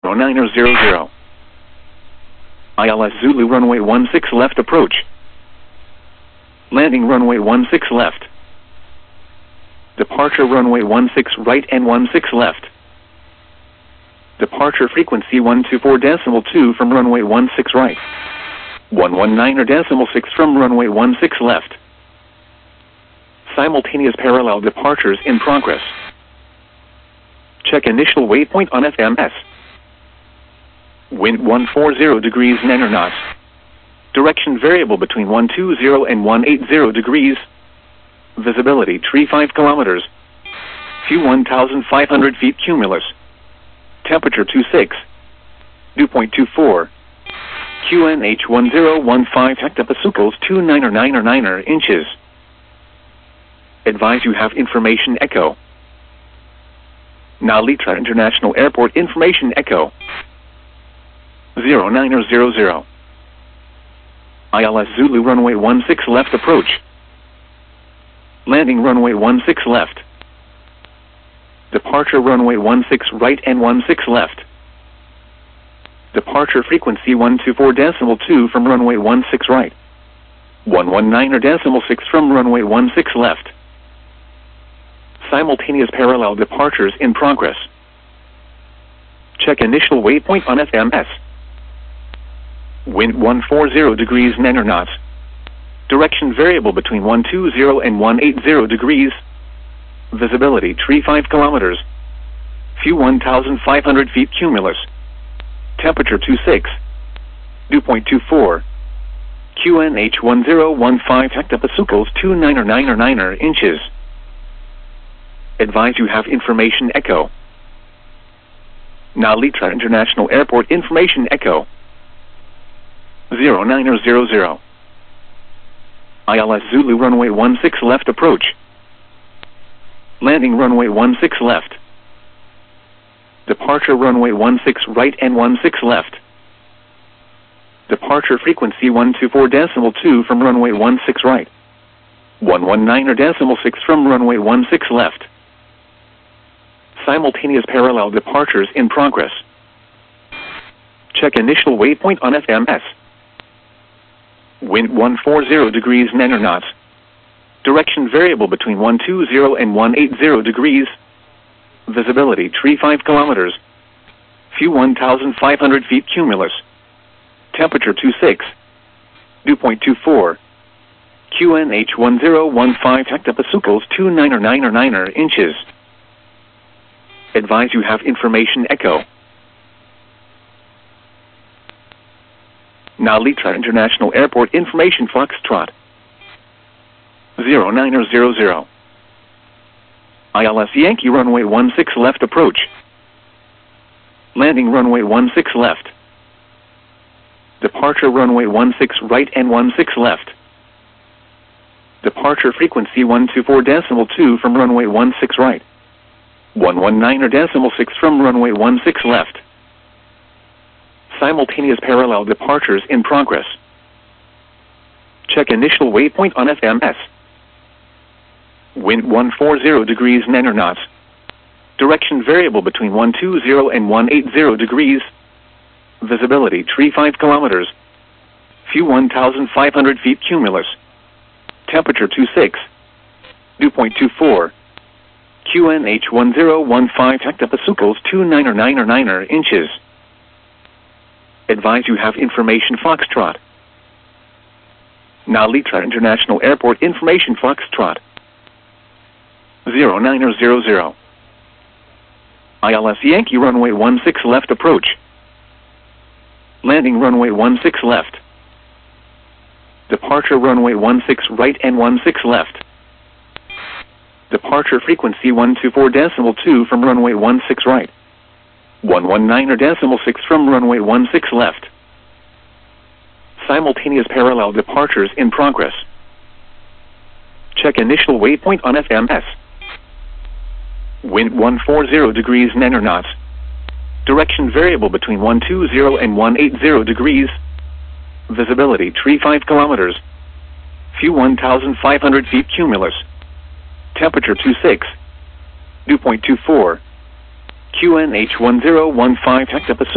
0900. ILS Zulu runway 16 left approach. Landing runway 16 left. Departure runway 16 right and 16 left. Departure frequency 124.2 from runway 16 right. 119.6 from runway 16 left. Simultaneous parallel departures in progress. Check initial waypoint on FMS. Wind 140 degrees 9 knots. Direction variable between 120 and 180 degrees. Visibility 35 kilometers. Few 1,500 feet cumulus. Temperature 26. Dew point 24. QNH 1015 hectopascals 299 inches. Advise you have information echo. Nalitra International Airport information echo. 0900. ILS Zulu runway 16 left approach. Landing runway 16 left. Departure runway 16 right and 16 left. Departure frequency 124.2 from runway 16 right. 119.6 from runway 16 left. Simultaneous parallel departures in progress. Check initial waypoint on FMS. Wind 140 degrees 9 knots. Direction variable between 120 and 180 degrees. Visibility 35 kilometers. Few 1,500 feet cumulus. Temperature 26. Dew point 24. QNH 1015 hectopascals 299 inches. Advise you have information echo. Nalitra International Airport information echo. 0900. ILS Zulu runway 16 left approach. Landing runway 16 left. Departure runway 16 right and 16 left. Departure frequency 124.2 from runway 16 right. 119.6 from runway 16 left. Simultaneous parallel departures in progress. Check initial waypoint on FMS. Wind 140 degrees 9 knots. Direction variable between 120 and 180 degrees. Visibility 35 kilometers. Few 1,500 feet cumulus. Temperature 26. Dew point 24. QNH 1015 hectopascals 299 inches. Advise you have information echo. Nalitra International Airport information Foxtrot. 0900. ILS Yankee runway 16 left approach. Landing runway 16 left. Departure runway 16 right and 16 left. Departure frequency 124.2 from runway 16 right. 119.6 from runway 16 left. Simultaneous parallel departures in progress. Check initial waypoint on FMS. Wind 140 degrees 9 knots. Direction variable between 120 and 180 degrees. Visibility 35 kilometers. Few 1,500 feet cumulus. Temperature 26. Dew point 24. QNH 1015 hectopascals 299 inches. Advise you have information Foxtrot. Nalitra International Airport information Foxtrot. 0900. ILS Yankee runway 16 left approach. Landing runway 16 left. Departure runway 16 right and 16 left. Departure frequency 124.2 from runway 16 right. 119.6 from runway 16 left. Simultaneous parallel departures in progress. Check initial waypoint on FMS. Wind 140 degrees 9 knots. Direction variable between 120 and 180 degrees. Visibility 35 kilometers. Few 1,500 feet cumulus. Temperature 26. Dew point 24. QNH 1015 hectopascals.